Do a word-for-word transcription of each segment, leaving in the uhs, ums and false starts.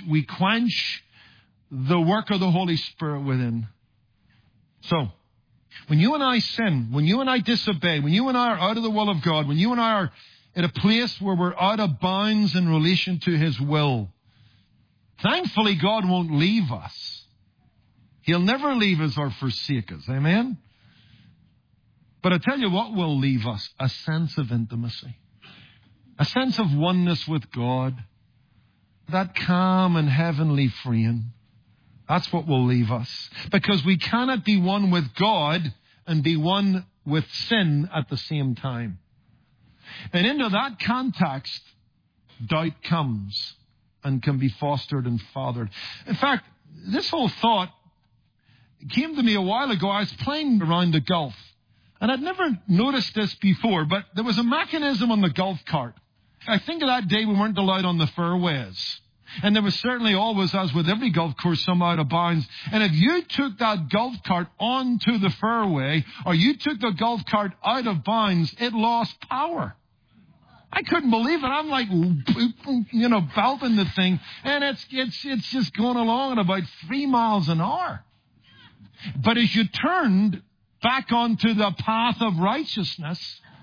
we quench the work of the Holy Spirit within. So, when you and I sin, when you and I disobey, when you and I are out of the will of God, when you and I are in a place where we're out of bounds in relation to His will, thankfully God won't leave us. He'll never leave us or forsake us. Amen? But I tell you what will leave us, a sense of intimacy. A sense of oneness with God. That calm and heavenly freeing. That's what will leave us. Because we cannot be one with God and be one with sin at the same time. And into that context, doubt comes and can be fostered and fathered. In fact, this whole thought came to me a while ago. I was playing around the golf. And I'd never noticed this before, but there was a mechanism on the golf cart. I think of that day we weren't allowed on the fairways. And there was certainly always, as with every golf course, some out of bounds. And if you took that golf cart onto the fairway, or you took the golf cart out of bounds, it lost power. I couldn't believe it. I'm like, you know, belting the thing, and it's it's it's just going along at about three miles an hour. But as you turned back onto the path of righteousness,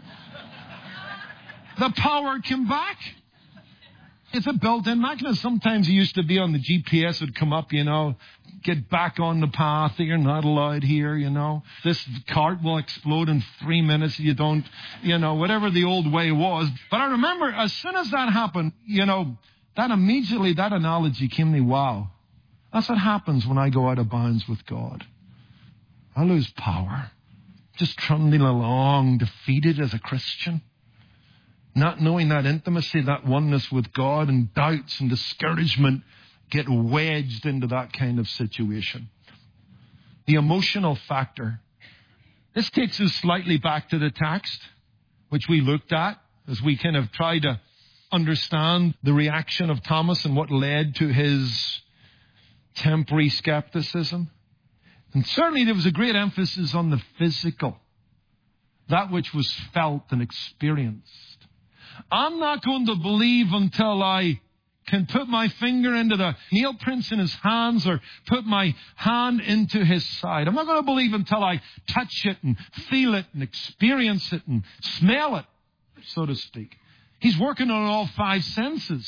the power came back. It's a built-in mechanism. Sometimes it used to be on the G P S, it would come up, you know, get back on the path that you're not allowed here, you know. This cart will explode in three minutes. You don't, you know, whatever the old way was. But I remember as soon as that happened, you know, that immediately, that analogy came to me, wow. That's what happens when I go out of bounds with God. I lose power. Just trundling along, defeated as a Christian. Not knowing that intimacy, that oneness with God, and doubts and discouragement get wedged into that kind of situation. The emotional factor. This takes us slightly back to the text, which we looked at as we kind of try to understand the reaction of Thomas and what led to his temporary skepticism. And certainly there was a great emphasis on the physical, that which was felt and experienced. I'm not going to believe until I can put my finger into the nail prints in his hands or put my hand into his side. I'm not going to believe until I touch it and feel it and experience it and smell it, so to speak. He's working on all five senses.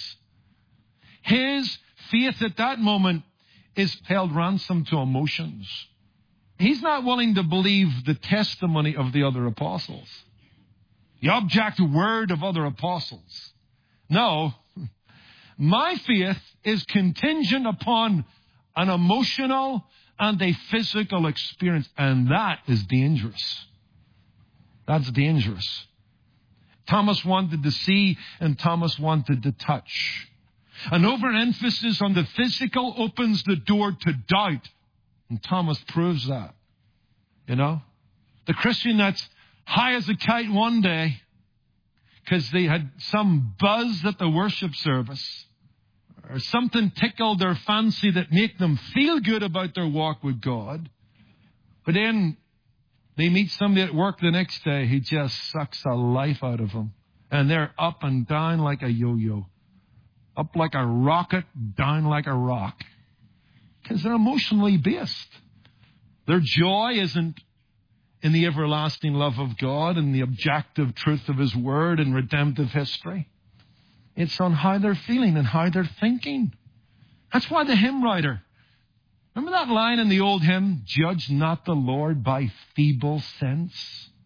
His faith at that moment is held ransom to emotions. He's not willing to believe the testimony of the other apostles, the objective word of other apostles. No, my faith is contingent upon an emotional and a physical experience, and that is dangerous. That's dangerous. Thomas wanted to see, and Thomas wanted to touch. An overemphasis on the physical opens the door to doubt, and Thomas proves that. You know, the Christian that's high as a kite one day because they had some buzz at the worship service or something tickled their fancy that make them feel good about their walk with God. But then they meet somebody at work the next day who just sucks the life out of them. And they're up and down like a yo-yo. Up like a rocket, down like a rock. Because they're emotionally based. Their joy isn't in the everlasting love of God and the objective truth of His Word and redemptive history. It's on how they're feeling and how they're thinking. That's why the hymn writer, remember that line in the old hymn, judge not the Lord by feeble sense?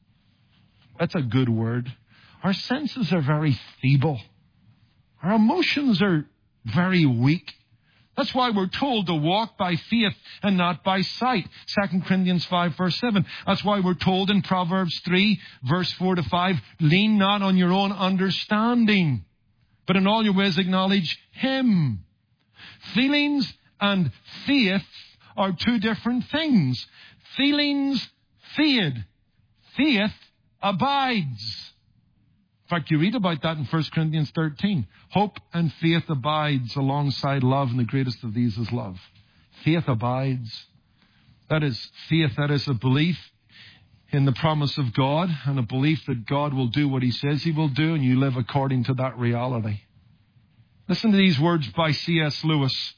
That's a good word. Our senses are very feeble. Our emotions are very weak. That's why we're told to walk by faith and not by sight. Second Corinthians five, verse seven. That's why we're told in Proverbs three, verse four to five, lean not on your own understanding, but in all your ways acknowledge Him. Feelings and faith are two different things. Feelings fade. Faith abides. In fact, you read about that in First Corinthians thirteen. Hope and faith abides alongside love, and the greatest of these is love. Faith abides. That is faith, that is a belief in the promise of God and a belief that God will do what He says He will do, and you live according to that reality. Listen to these words by C S Lewis.